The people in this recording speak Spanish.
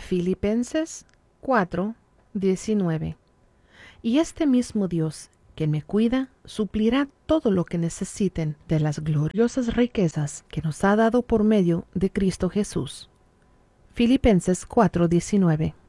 Filipenses 4:19. Y este mismo Dios, quien me cuida, suplirá todo lo que necesiten de las gloriosas riquezas que nos ha dado por medio de Cristo Jesús. Filipenses 4:19.